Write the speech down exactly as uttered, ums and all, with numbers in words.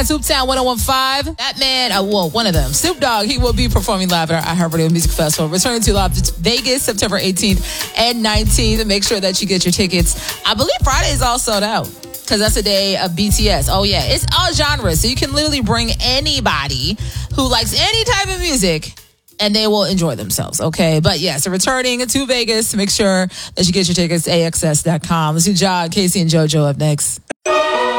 Souptown one oh one point five. That man, uh, well, one of them, Snoop Dogg, he will be performing live at our iHeartRadio Music Festival. Returning to Las Vegas September eighteenth and nineteenth. Make sure that you get your tickets. I believe Friday is all sold out because that's the day of B T S. Oh, yeah. It's all genres. So you can literally bring anybody who likes any type of music and they will enjoy themselves, okay? But yeah, so returning to Vegas, make sure that you get your tickets, A X S dot com. Let's do John, Casey, and JoJo up next.